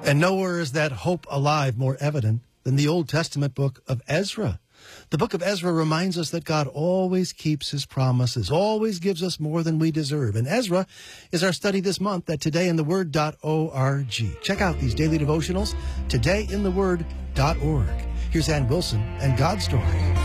And nowhere is that hope alive more evident than the Old Testament book of Ezra. The book of Ezra reminds us that God always keeps his promises, always gives us more than we deserve. And Ezra is our study this month at todayintheword.org. Check out these daily devotionals, todayintheword.org. Here's Ann Wilson and God's Story.